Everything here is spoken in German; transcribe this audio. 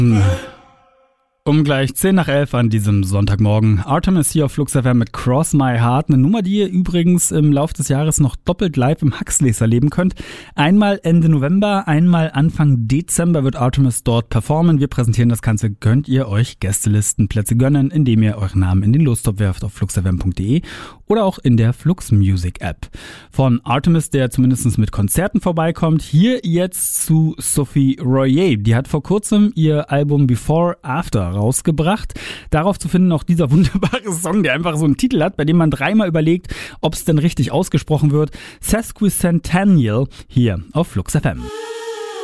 Um gleich 10 nach 11 an diesem Sonntagmorgen. Artemis hier auf Flux FM mit Cross My Heart. Eine Nummer, die ihr übrigens im Laufe des Jahres noch doppelt live im Huxleys erleben könnt. Einmal Ende November, einmal Anfang Dezember wird Artemis dort performen. Wir präsentieren das Ganze. Könnt ihr euch Gästelistenplätze gönnen, indem ihr euren Namen in den Lostopf werft auf fluxfm.de oder auch in der Flux Music App. Von Artemis, der zumindest mit Konzerten vorbeikommt, hier jetzt zu Sophie Royer. Die hat vor kurzem ihr Album Before After rausgebracht. Darauf zu finden auch dieser wunderbare Song, der einfach so einen Titel hat, bei dem man dreimal überlegt, ob es denn richtig ausgesprochen wird. Sesquicentennial hier auf Flux FM.